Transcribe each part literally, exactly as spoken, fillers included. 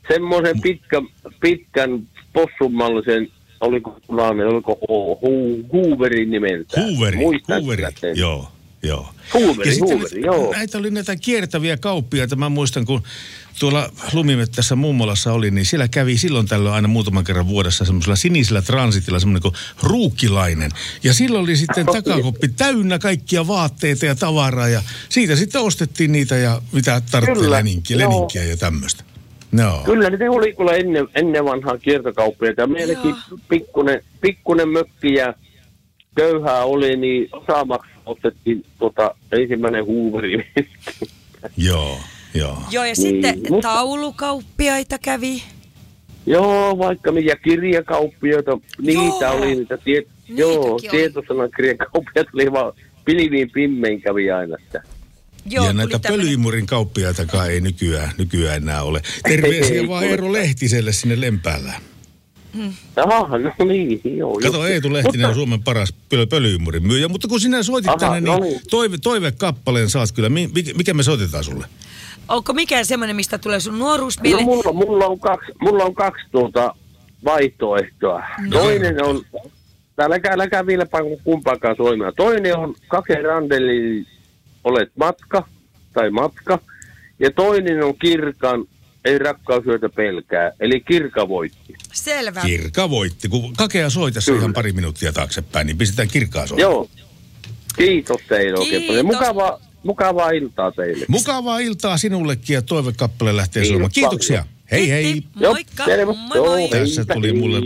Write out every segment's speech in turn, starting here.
semmoisen pitkän, pitkän possumallisen, oliko punainen, oliko hu, Hooverin nimeltään. Hooveri, Muistan Hooveri, sen. joo, joo. Hooveri, Hooveri, joo. Näitä oli näitä kiertäviä kauppiaita. Mä muistan, kun tuolla Lumimettässä mummolassa oli, niin siellä kävi silloin tällöin aina muutaman kerran vuodessa semmoisella sinisellä transitilla semmoinen kuin ruukkilainen. Ja silloin oli sitten takakoppi täynnä kaikkia vaatteita ja tavaraa ja siitä sitten ostettiin niitä ja mitä tarvitsee leninkiä, leninkiä ja tämmöistä. No. Kyllä, ne oli kyllä ennen, ennen vanhaa kiertokauppiaita. Meilläkin pikkunen, pikkunen mökki ja köyhää oli, niin osaamaksi ostettiin tota, ensimmäinen Hooveri. Joo, joo. Joo, ja niin, sitten mutta... taulukauppiaita kävi. Joo, vaikka mitä kirjakauppiaita, niitä Joo. oli niitä. Tie... Joo, tietosanakirjakauppiaita oli vaan pilviin pimmein kävi aina sitä. Joo, ja näitä tämmönen... pölyimurin kauppiaitakaan ei nykyään, nykyään enää ole. Terveisiä ei, vaan Eero Lehtiselle sinne Lempäälään. Hmm. Aha, no niin, joo. Kato, Eetu Lehtinen mutta... on Suomen paras pöl- pölyimurin myyjä, mutta kun sinä soitit Aha, tänne, niin, niin. Toive, toivekappaleen saat kyllä. Mikä me soitetaan sulle? Onko mikään semmoinen, mistä tulee sun nuoruus mieleen? No mulla, mulla, on kaksi, mulla on kaksi tuota vaihtoehtoa. No. Toinen on, älkää, älkää vielä kumpaakaan soimaa. Toinen on Kake Randeli, olet matka, tai matka. Ja toinen on Kirkan, ei rakkausyötä pelkää, eli Kirka voitti. Selvä. Kirka voitti. Kun Kakea soi tässä ihan pari minuuttia taaksepäin, niin pistetään Kirkaa soimaan. Joo. Kiitos teille oikein paljon. Mukavaa, mukavaa iltaa teille. Mukavaa iltaa sinullekin ja toivekappale lähtee Kiitos soimaan. Kiitoksia. Paljon. Hei hei. Moikka. Moi moi. Tässä tuli mulle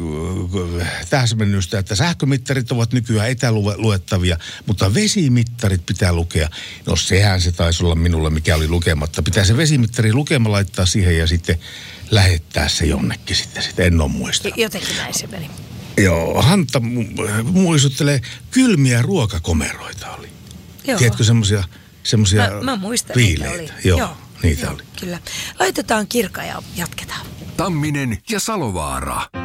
täsmennystä, että sähkömittarit ovat nykyään etäluettavia, mutta vesimittarit pitää lukea. No sehän se taisi olla minulle, mikä oli lukematta. Pitää se vesimittari lukema laittaa siihen ja sitten lähettää se jonnekin sitten. sitten. En ole muistanut. Jotenkin näin se meni. Joo, Hanta muistuttelee, kylmiä ruokakomeroita oli. Joo. Tiedätkö semmoisia semmoisia Mä, mä muistan, viileitä? niitä oli. Joo, Joo, niitä joo, oli. Kyllä. Laitetaan Kirka ja jatketaan. Tamminen ja Salovaara.